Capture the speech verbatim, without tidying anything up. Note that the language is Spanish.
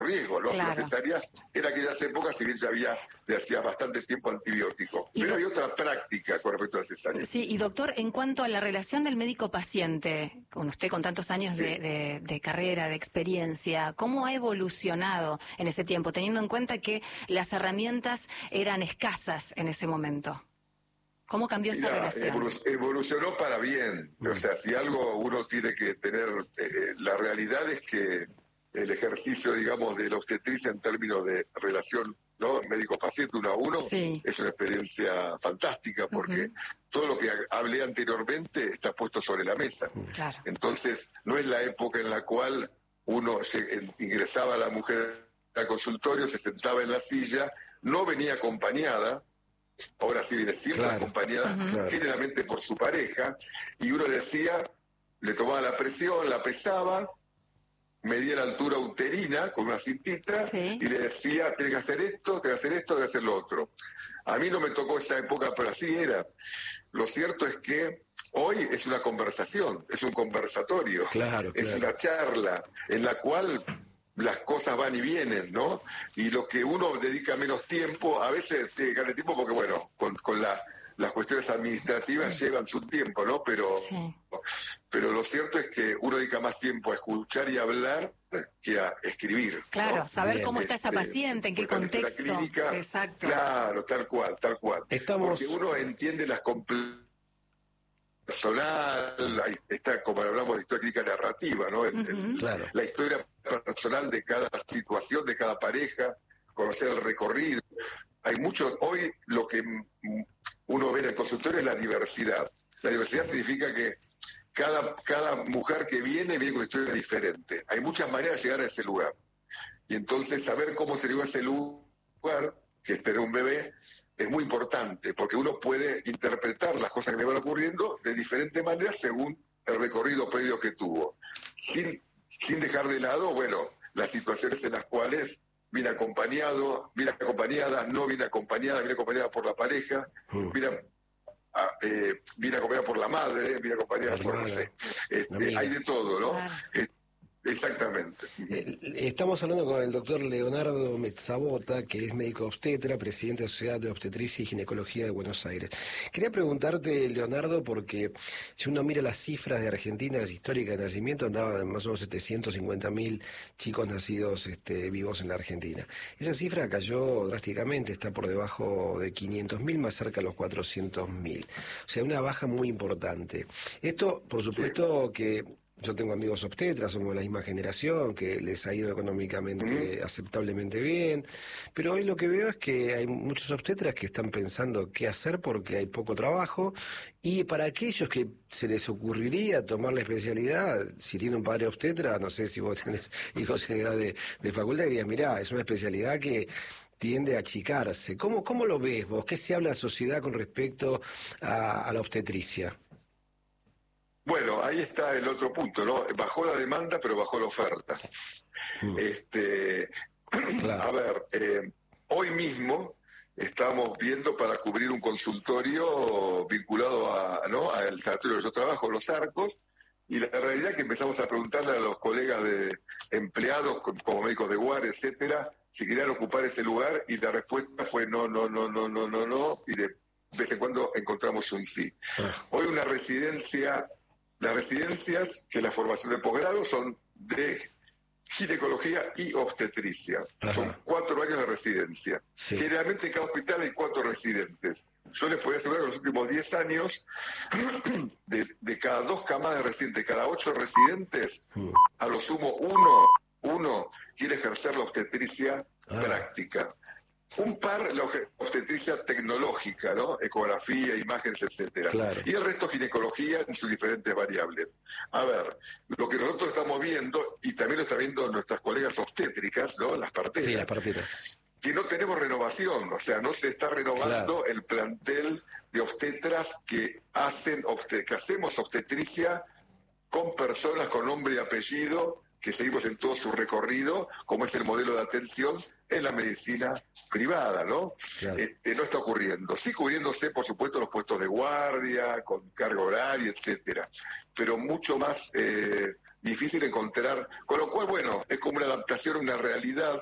riesgo, ¿no? Claro. La cesárea en aquellas épocas, si bien ya había de hacía bastante tiempo antibiótico. Y Pero do- hay otra práctica con respecto a la cesárea. Sí, y doctor, en cuanto a la relación del médico-paciente, con usted con tantos años Sí. de, de- de carrera, de experiencia, ¿cómo ha evolucionado en ese tiempo, teniendo en cuenta que las herramientas eran escasas en ese momento? ¿Cómo cambió esa Mirá, relación? evolu- evolucionó para bien. O sea, si algo uno tiene que tener, eh, la realidad es que el ejercicio, digamos, de la obstetricia en términos de relación, ¿no? Médico-paciente uno a uno, Sí. es una experiencia fantástica porque Ujú. todo lo que ha- hablé anteriormente está puesto sobre la mesa. Claro. Entonces, no es la época en la cual uno lleg- en- ingresaba a la mujer al consultorio, se sentaba en la silla, no venía acompañada, ahora sí viene siempre Claro. acompañada, Ujú. Claro. generalmente por su pareja, y uno le decía, le tomaba la presión, la pesaba, medía la altura uterina con una cintita, Sí. y le decía, tenés que hacer esto, tenés que hacer esto, tenés que hacer lo otro. A mí no me tocó esa época, pero así era. Lo cierto es que hoy es una conversación, es un conversatorio, Claro, es claro. una charla en la cual las cosas van y vienen, ¿no? Y lo que uno dedica menos tiempo, a veces tiene que darle tiempo porque, bueno, con, con la, las cuestiones administrativas llevan su tiempo, ¿no? Pero, Sí. pero lo cierto es que uno dedica más tiempo a escuchar y hablar que a escribir. Claro, ¿no? saber Bien. cómo está esa Este, paciente, en qué porque la contexto. clínica, Exacto. claro, tal cual, tal cual. Estamos- Porque uno entiende las complejidades personal, ahí está, como hablamos de historia clínica narrativa, ¿no? El- el- Ujú. Claro. La historia personal de cada situación, de cada pareja, conocer el recorrido. Hay mucho, hoy lo que mm, uno ve en el consultorio es la diversidad. La diversidad significa que cada, cada mujer que viene viene con una historia diferente. Hay muchas maneras de llegar a ese lugar. Y entonces saber cómo se llegó a ese lugar, que es tener un bebé, es muy importante, porque uno puede interpretar las cosas que le van ocurriendo de diferentes maneras según el recorrido previo que tuvo. Sin, sin dejar de lado, bueno, las situaciones en las cuales viene acompañado, viene acompañada, no viene acompañada, viene acompañada por la pareja, Mm. viene, a- eh, viene acompañada por la madre, viene acompañada por, no Hermana, sé, este, amiga. hay de todo, ¿no? Claro. Eh, Exactamente. Eh, Estamos hablando con el doctor Leonardo Mezzabota, que es médico obstetra, presidente de la Sociedad de Obstetricia y Ginecología de Buenos Aires. Quería preguntarte, Leonardo, porque si uno mira las cifras de Argentina, las históricas de nacimiento, andaban más o menos setecientos cincuenta mil chicos nacidos este, vivos en la Argentina. Esa cifra cayó drásticamente, está por debajo de quinientos mil, más cerca de los cuatrocientos mil. O sea, una baja muy importante. Esto, por supuesto, que... Yo tengo amigos obstetras, somos de la misma generación, que les ha ido económicamente Ujú. aceptablemente bien, pero hoy lo que veo es que hay muchos obstetras que están pensando qué hacer porque hay poco trabajo, y para aquellos que se les ocurriría tomar la especialidad, si tiene un padre obstetra, no sé si vos tenés hijos en edad de, de facultad, dirías, mirá, es una especialidad que tiende a achicarse. ¿Cómo, cómo lo ves vos? ¿Qué se habla en la sociedad con respecto a, a la obstetricia? Bueno, ahí está el otro punto, ¿no? Bajó la demanda, pero bajó la oferta. Mm. Este, Claro. a ver, eh, hoy mismo estamos viendo para cubrir un consultorio vinculado a, ¿no? al sanatorio donde yo trabajo, Los Arcos, y la realidad es que empezamos a preguntarle a los colegas de empleados, como médicos de guardia, etcétera, si querían ocupar ese lugar, y la respuesta fue no, no, no, no, no, no, no, y de vez en cuando encontramos un sí. Ah. Hoy una residencia, las residencias, que es la formación de posgrado, son de ginecología y obstetricia. Ajá. Son cuatro años de residencia. Sí. Generalmente en cada hospital hay cuatro residentes. Yo les podría asegurar que en los últimos diez años, de, de cada dos camadas de residentes, cada ocho residentes, Mm. a lo sumo uno, uno quiere ejercer la obstetricia Ah. práctica. Un par, la obstetricia tecnológica, ¿no? Ecografía, imágenes, etcétera. Claro. Y el resto ginecología en sus diferentes variables. A ver, lo que nosotros estamos viendo, y también lo están viendo nuestras colegas obstétricas, ¿no? Las parteras, Sí, las parteras. que no tenemos renovación, o sea, no se está renovando Claro. el plantel de obstetras que hacen obstet- que hacemos obstetricia con personas con nombre y apellido, que seguimos en todo su recorrido, como es el modelo de atención en la medicina privada, ¿no? Claro. Este, no está ocurriendo. Sí cubriéndose, por supuesto, los puestos de guardia, con carga horaria, etcétera, pero mucho más, eh, difícil encontrar, con lo cual, bueno, es como una adaptación a una realidad